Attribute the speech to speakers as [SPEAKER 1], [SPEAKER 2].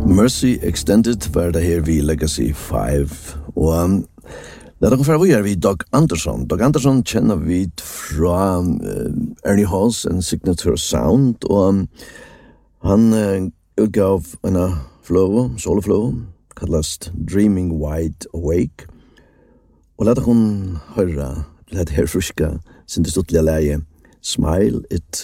[SPEAKER 1] Mercy Extended var det her vi Legacy 5. Og lad dere fra vi er vi Doug Anderson. Doug Anderson kjenner vi fra Ernie Halls and Signature Sound, og han utgav en soloflow, kallast Dreaming Wide Awake. Og lad dere høre, lad her fruska, sin det stortlige leie, Smile It